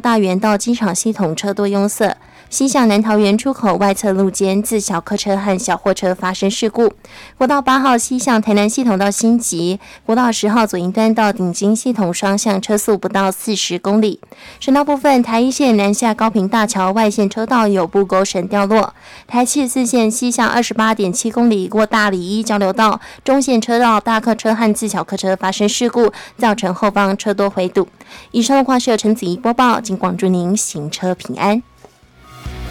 大园到机场系统车多拥塞。西向南桃园出口外侧路肩自小客车和小货车发生事故。国道8号西向台南系统到新集，国道10号左营端到顶金系统双向车速不到40公里。省道部分，台一线南下高屏大桥外线车道有布钩绳掉落。台74线西向28.7公里过大里一交流道中线车道大客车和自小客车发生事故，造成后方车多回堵。以上的话是由陈子怡播报，仅广祝您行车平安。